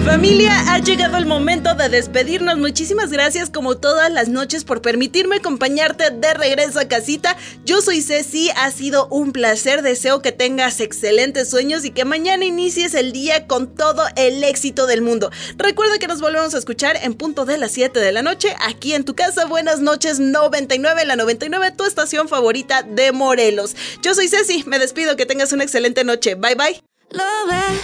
Familia, ha llegado el momento de despedirnos. Muchísimas gracias como todas las noches por permitirme acompañarte de regreso a casita. Yo soy Ceci, ha sido un placer. Deseo que tengas excelentes sueños y que mañana inicies el día con todo el éxito del mundo. Recuerda que nos volvemos a escuchar en punto de las 7 de la noche aquí en tu casa. Buenas noches 99, la 99, tu estación favorita de Morelos. Yo soy Ceci, me despido, que tengas una excelente noche. Bye bye.